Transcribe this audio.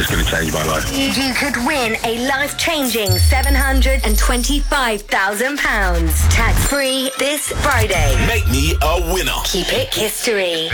just going to change my life. You could win a life-changing £725,000. Tax-free this Friday. Make me a winner. Keep it history.